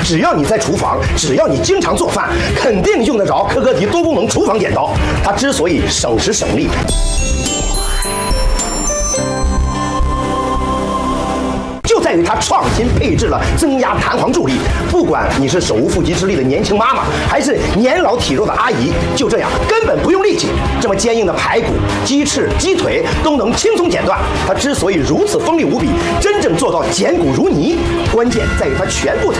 只要你在厨房，只要你经常做饭，肯定用得着科科迪多功能厨房剪刀。它之所以省时省力，就在于它创新配置了增压弹簧助力。不管你是手无缚鸡之力的年轻妈妈，还是年老体弱的阿姨，就这样根本不用力气，这么坚硬的排骨、鸡翅、鸡腿都能轻松剪断。它之所以如此锋利无比，真正做到剪骨如泥，关键在于它全部